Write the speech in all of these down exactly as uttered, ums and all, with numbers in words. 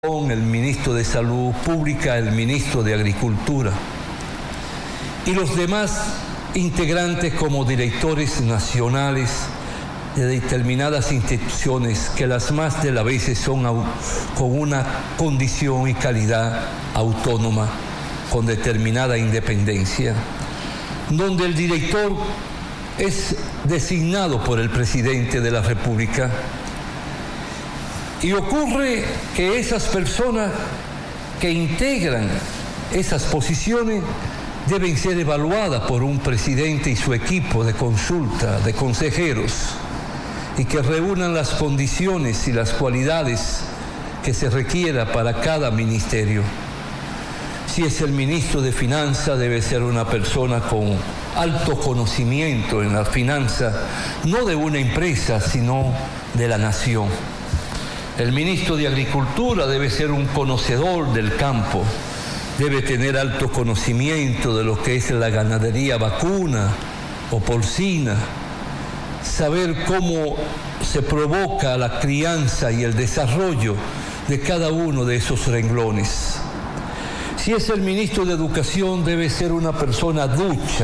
el ministro de Salud Pública, el ministro de Agricultura y los demás integrantes como directores nacionales de determinadas instituciones que las más de las veces son con una condición y calidad autónoma, con determinada independencia, donde el director es designado por el presidente de la República. Y ocurre que esas personas que integran esas posiciones deben ser evaluadas por un presidente y su equipo de consulta, de consejeros, y que reúnan las condiciones y las cualidades que se requiera para cada ministerio. Si es el ministro de Finanzas, debe ser una persona con alto conocimiento en la finanza, no de una empresa, sino de la nación. El ministro de Agricultura debe ser un conocedor del campo, debe tener alto conocimiento de lo que es la ganadería vacuna o porcina, saber cómo se provoca la crianza y el desarrollo de cada uno de esos renglones. Si es el ministro de Educación, debe ser una persona ducha,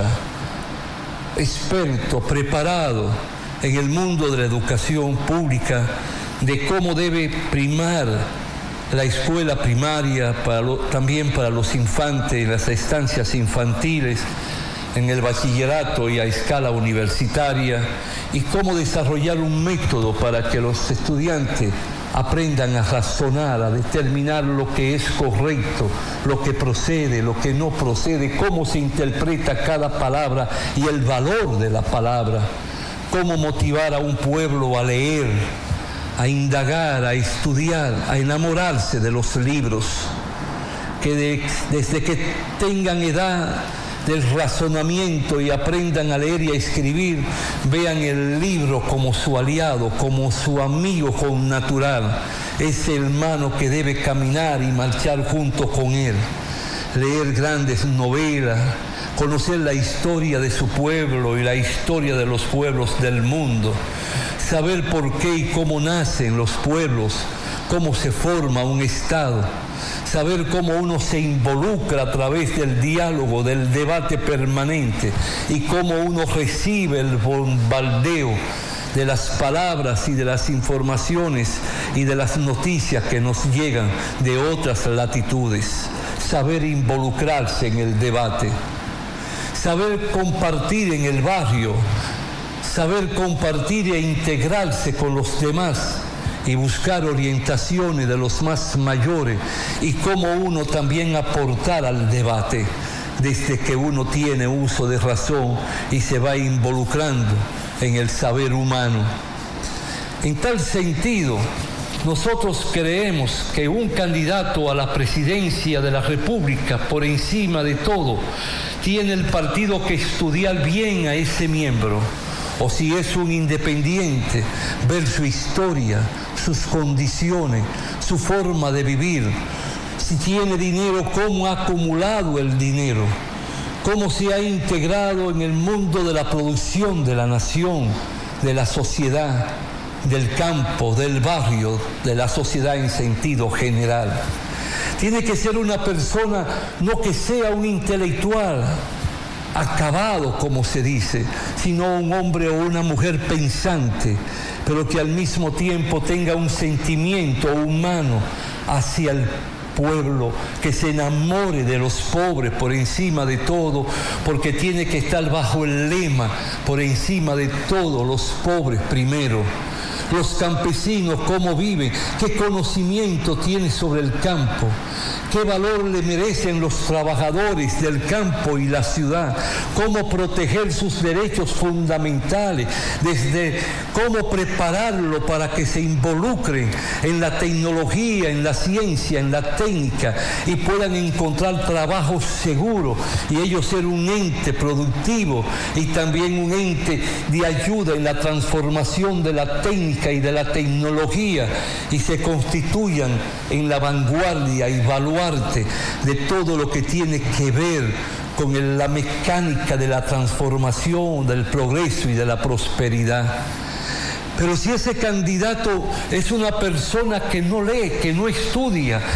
experto, preparado en el mundo de la educación pública, de cómo debe primar la escuela primaria, para lo, también para los infantes, en las estancias infantiles, en el bachillerato y a escala universitaria, y cómo desarrollar un método para que los estudiantes aprendan a razonar, a determinar lo que es correcto, lo que procede, lo que no procede, cómo se interpreta cada palabra y el valor de la palabra, cómo motivar a un pueblo a leer, a indagar, a estudiar, a enamorarse de los libros, que de, desde que tengan edad del razonamiento y aprendan a leer y a escribir, vean el libro como su aliado, como su amigo connatural, ese hermano que debe caminar y marchar junto con él, leer grandes novelas, conocer la historia de su pueblo y la historia de los pueblos del mundo, saber por qué y cómo nacen los pueblos, cómo se forma un Estado, saber cómo uno se involucra a través del diálogo, del debate permanente y cómo uno recibe el bombardeo de las palabras y de las informaciones y de las noticias que nos llegan de otras latitudes, saber involucrarse en el debate, saber compartir en el barrio, saber compartir e integrarse con los demás y buscar orientaciones de los más mayores y cómo uno también aportar al debate desde que uno tiene uso de razón y se va involucrando en el saber humano. En tal sentido, nosotros creemos que un candidato a la presidencia de la República, por encima de todo, tiene el partido que estudiar bien a ese miembro, o si es un independiente, ver su historia, sus condiciones, su forma de vivir, si tiene dinero, cómo ha acumulado el dinero, cómo se ha integrado en el mundo de la producción de la nación, de la sociedad, del campo, del barrio, de la sociedad en sentido general. Tiene que ser una persona, no que sea un intelectual acabado, como se dice, sino un hombre o una mujer pensante, pero que al mismo tiempo tenga un sentimiento humano hacia el pueblo, que se enamore de los pobres por encima de todo, porque tiene que estar bajo el lema, por encima de todo, los pobres primero. Los campesinos, cómo viven, qué conocimiento tienen sobre el campo, qué valor le merecen los trabajadores del campo y la ciudad, cómo proteger sus derechos fundamentales, desde cómo prepararlo para que se involucren en la tecnología, en la ciencia, en la técnica y puedan encontrar trabajo seguro y ellos ser un ente productivo y también un ente de ayuda en la transformación de la técnica y de la tecnología y se constituyan en la vanguardia y baluarte de todo lo que tiene que ver con el, la mecánica de la transformación, del progreso y de la prosperidad. Pero si ese candidato es una persona que no lee, que no estudia,